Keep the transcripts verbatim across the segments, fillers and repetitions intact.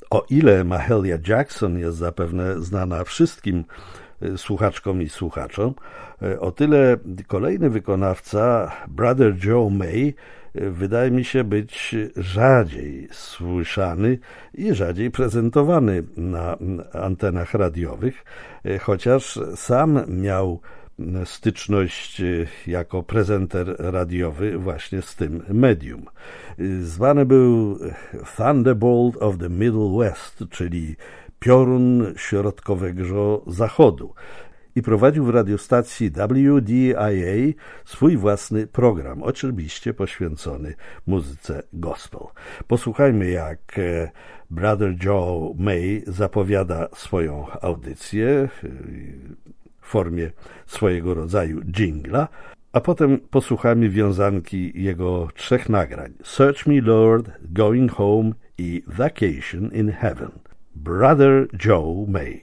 O ile Mahalia Jackson jest zapewne znana wszystkim słuchaczkom i słuchaczom, o tyle kolejny wykonawca, Brother Joe May, wydaje mi się być rzadziej słyszany i rzadziej prezentowany na antenach radiowych, chociaż sam miał styczność jako prezenter radiowy właśnie z tym medium. Zwany był Thunderbolt of the Middle West, czyli piorun środkowego zachodu, i prowadził w radiostacji W D I A swój własny program, oczywiście poświęcony muzyce gospel. Posłuchajmy, jak Brother Joe May zapowiada swoją audycję w formie swojego rodzaju dżingla, a potem posłuchajmy wiązanki jego trzech nagrań: Search Me Lord, Going Home i Vacation in Heaven. Brother Joe May.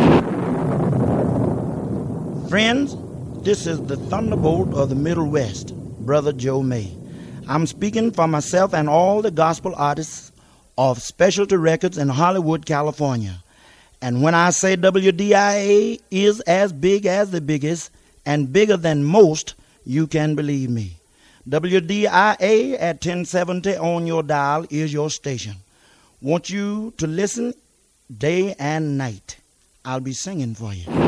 Friends, this is the Thunderbolt of the Middle West, Brother Joe May. I'm speaking for myself and all the gospel artists of Specialty Records in Hollywood, California. And when I say W D I A is as big as the biggest and bigger than most, you can believe me. W D I A at ten seventy on your dial is your station. Want you to listen day and night. I'll be singing for you.